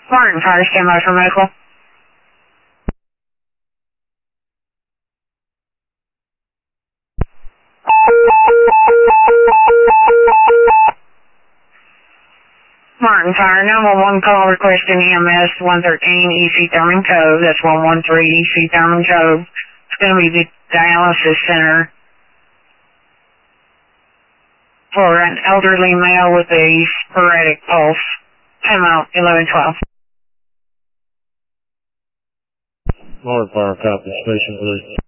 Martin Fire, stand by for medical. Martin Fire, 911 call requesting EMS 113 EC Thurman Cove. That's 113 EC Thurman Cove. It's going to be the dialysis center for an elderly male with a sporadic pulse. Time out, 1112. Martin Fire, copy, station release.